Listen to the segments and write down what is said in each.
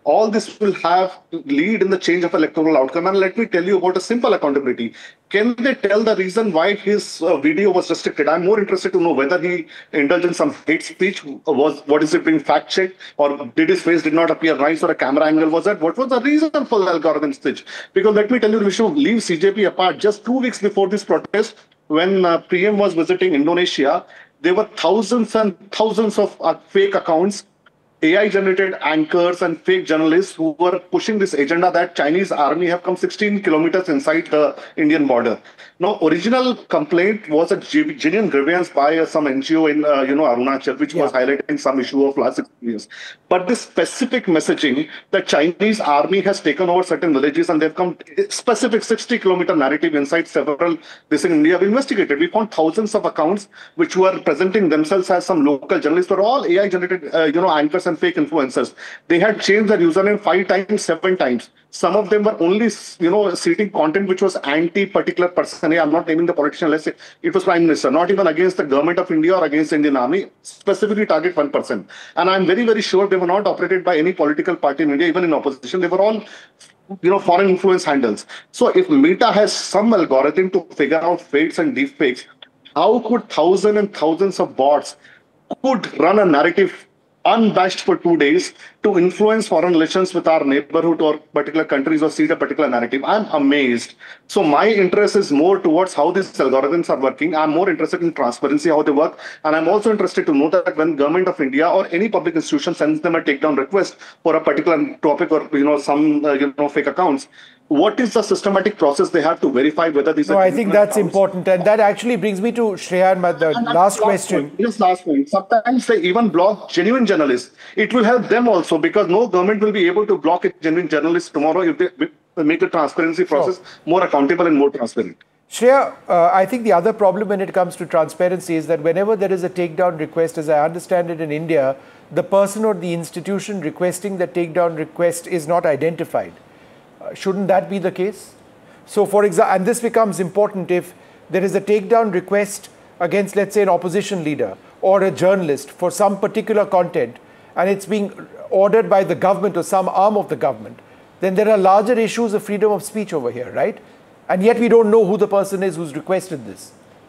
all this will have lead in the change of electoral outcome. And let me tell you about a simple accountability. Can they tell the reason why his video was restricted? I'm more interested to know whether he indulged in some hate speech. Was what is it being fact checked, or did his face did not appear nice, or a camera angle was that? What was the reason for the algorithm switch? Because let me tell you, Vishnu, leave CJP apart. Just 2 weeks before this protest, when PM was visiting Indonesia, there were thousands and thousands of fake accounts, AI generated anchors and fake journalists who were pushing this agenda that Chinese army have come 16 kilometers inside the Indian border. Now, original complaint was a genuine grievance by some NGO in Arunachal, which was highlighting some issue of last 6 years. But this specific messaging that Chinese army has taken over certain villages and they've come specific 60-kilometer narrative inside several this in India. We investigated. We found thousands of accounts which were presenting themselves as some local journalists, but all AI generated anchors and fake influencers. They had changed their username 5 times, 7 times. Some of them were only, seating content which was anti-particular person. I'm not naming the politician. Let's say it was Prime Minister, not even against the government of India or against the Indian Army, specifically target one person. And I'm very, very sure they were not operated by any political party in India, even in opposition. They were all foreign influence handles. So if Meta has some algorithm to figure out fakes and deepfakes, how could thousands and thousands of bots could run a narrative unbatched for 2 days to influence foreign relations with our neighborhood or particular countries or seed a particular narrative? I'm amazed. So my interest is more towards how these algorithms are working. I'm more interested in transparency, how they work. And I'm also interested to know that when government of India or any public institution sends them a takedown request for a particular topic or, some, fake accounts, what is the systematic process they have to verify whether these are... I think that's important. And that actually brings me to Shreyan, the last question. Just last point. Sometimes they even block genuine journalists. It will help them also because no government will be able to block a genuine journalist tomorrow if they make the transparency process more accountable and more transparent. Shreya, I think the other problem when it comes to transparency is that whenever there is a takedown request, as I understand it in India, the person or the institution requesting the takedown request is not identified. Shouldn't that be the case? So, for example, and this becomes important if there is a takedown request against, let's say, an opposition leader or a journalist for some particular content, and it's being ordered by the government or some arm of the government, then there are larger issues of freedom of speech over here, right? And yet we don't know who the person is who's requested this.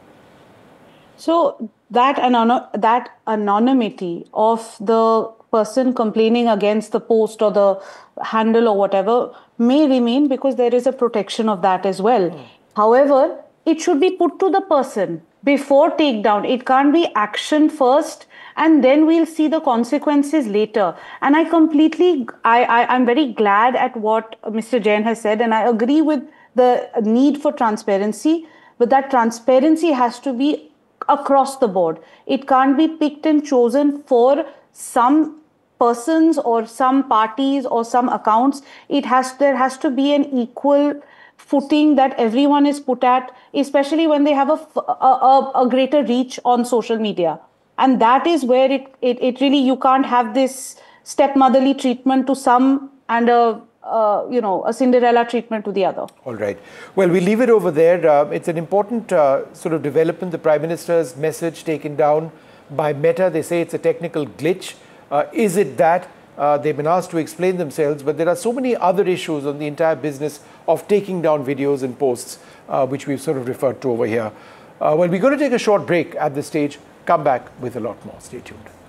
So that anonymity of the person complaining against the post or the handle or whatever may remain because there is a protection of that as well. However, it should be put to the person before takedown. It can't be action first and then we'll see the consequences later. And I'm very glad at what Mr. Jain has said, and I agree with the need for transparency, but that transparency has to be across the board. It can't be picked and chosen for some persons or some parties or some accounts. There has to be an equal footing that everyone is put at, especially when they have a greater reach on social media. And that is where it really, you can't have this stepmotherly treatment to some and a Cinderella treatment to the other. All right. Well, we leave it over there. It's an important sort of development. The Prime Minister's message taken down by Meta. They say it's a technical glitch. Is it that? They've been asked to explain themselves, but there are so many other issues on the entire business of taking down videos and posts, which we've sort of referred to over here. Well, we're going to take a short break at this stage. Come back with a lot more. Stay tuned.